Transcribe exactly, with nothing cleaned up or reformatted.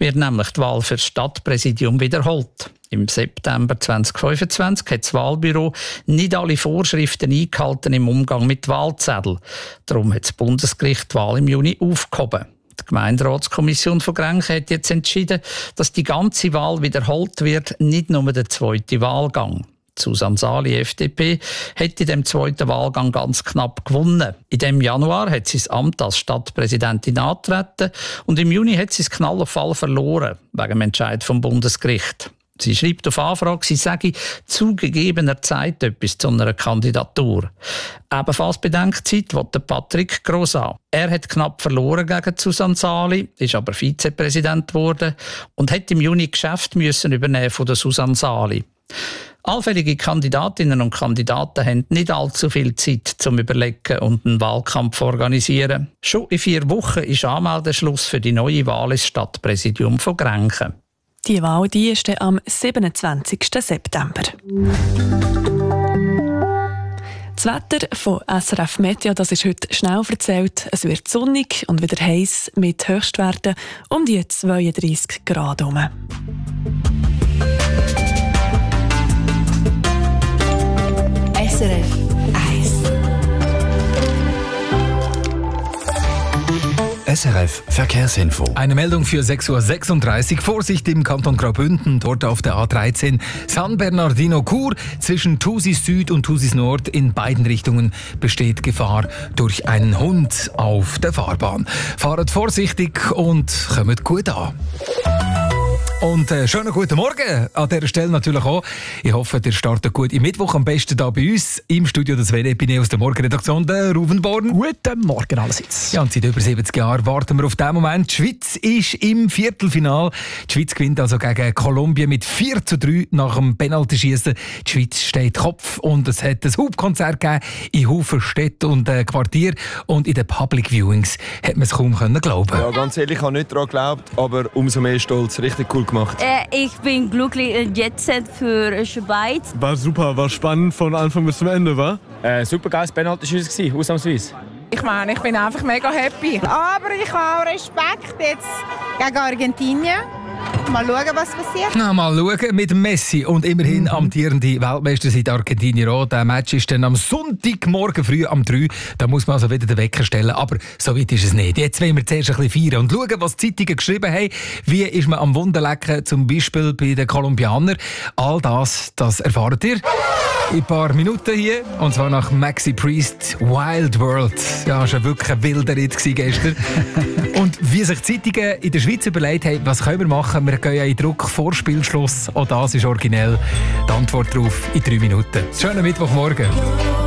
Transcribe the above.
wird nämlich die Wahl für das Stadtpräsidium wiederholt. Im September zweitausendfünfundzwanzig hat das Wahlbüro nicht alle Vorschriften eingehalten im Umgang mit Wahlzetteln. Darum hat das Bundesgericht die Wahl im Juni aufgehoben. Die Gemeinderatskommission von Grenchen hat jetzt entschieden, dass die ganze Wahl wiederholt wird, nicht nur der zweite Wahlgang. Susanne Sali, F D P, hat in dem zweiten Wahlgang ganz knapp gewonnen. In dem Januar hat sie das Amt als Stadtpräsidentin angetreten und im Juni hat sie das Knall auf Fall verloren, wegen dem Entscheid vom Bundesgericht. Sie schreibt auf Anfrage, sie sage zu gegebener Zeit etwas zu einer Kandidatur. Ebenfalls Bedenkzeit will der Patrick Grosat. Er hat knapp verloren gegen Susanne Sali, ist aber Vizepräsident geworden und hat im Juni Geschäft müssen übernehmen von der Susanne Sali. Allfällige Kandidatinnen und Kandidaten haben nicht allzu viel Zeit zum Überlegen und einen Wahlkampf organisieren. Schon in vier Wochen ist Anmeldeschluss für die neue Wahl ins Stadtpräsidium von Grenchen. Die Wahl die ist dann am siebenundzwanzigsten September. Das Wetter von S R F Meteo, das ist heute schnell erzählt. Es wird sonnig und wieder heiß mit Höchstwerten um die zweiunddreissig Grad herum. S R F eins. S R F Verkehrsinfo. Eine Meldung für sechs Uhr sechsunddreißig. Vorsicht im Kanton Graubünden, dort auf der A dreizehn San Bernardino-Chur. Zwischen Thusis Süd und Thusis Nord in beiden Richtungen besteht Gefahr durch einen Hund auf der Fahrbahn. Fahrt vorsichtig und kommt gut an. Und äh, schönen guten Morgen an dieser Stelle natürlich auch. Ich hoffe, ihr startet gut im Mittwoch. Am besten hier bei uns im Studio des W D P aus der Morgenredaktion, der Ruven Born. Guten Morgen allerseits. Ja, und seit über siebzig Jahren warten wir auf diesen Moment. Die Schweiz ist im Viertelfinal. Die Schweiz gewinnt also gegen Kolumbien mit vier zu drei nach dem Penaltyschießen. Die Schweiz steht Kopf und es hat ein Hubkonzert gegeben in Haufen Städten und äh, Quartier. Und in den Public Viewings hat man es kaum können glauben. Ja, ganz ehrlich, ich habe nicht daran geglaubt, aber umso mehr stolz. Richtig cool gemacht. Äh, ich bin glücklich in Jet Set für Schweiz. War super, war spannend von Anfang bis zum Ende, war? Äh, super geiles Penalty-Schüsse, ausnahmsweise. Ich meine, ich bin einfach mega happy. Aber ich habe auch Respekt jetzt gegen Argentinien. Mal schauen, was passiert. Na, mal schauen mit Messi und immerhin mhm. amtierende Weltmeister sind Argentinier auch. Der Match ist dann am Sonntagmorgen früh um drei. Da muss man also wieder den Wecker stellen. Aber so weit ist es nicht. Jetzt wollen wir zuerst ein bisschen feiern und schauen, was die Zeitungen geschrieben haben. Wie ist man am Wunderlecken, zum Beispiel bei den Kolumbianern. All das, das erfahrt ihr in ein paar Minuten hier. Und zwar nach Maxi Priest Wild World. Ja, das war wirklich ein wilder Ritt gestern. Und wie sich die Zeitungen in der Schweiz überlegt haben, was können wir machen? Wir gehen ja in Druck vor Spielschluss. Auch das ist originell. Die Antwort darauf in drei Minuten. Schönen Mittwochmorgen.